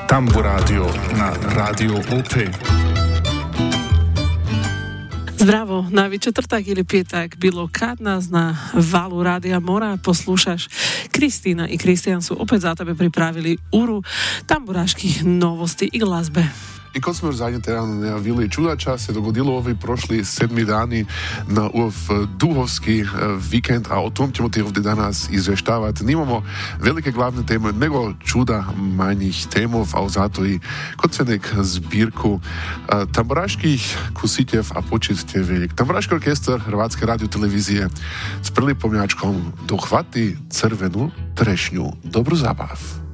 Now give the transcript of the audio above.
Tamburádio na Rádiu OP. Zdravo, najvi četvrtak ili petak bilo kad nas na valu Radija Mora poslušaš. Kristina i Kristijan su opet za tebe pripravili uru tamburaških novosti i glazbe. I kot smo još zadnji teden najavili, čudača se dogodilo ovi prošli 7 dani na duhovski vikend, a o tom ćemo ti ovdje danas izvještavati. Nimamo velike glavne teme, nego čuda manjih temov, a zato i kocvenek zbirku tamburaških kusitjev, a počistjevi. Tamburaški orkestar Hrvatske radiotelevizije s Prlipom Jačkom dohvati crvenu trešnju. Dobru zabav.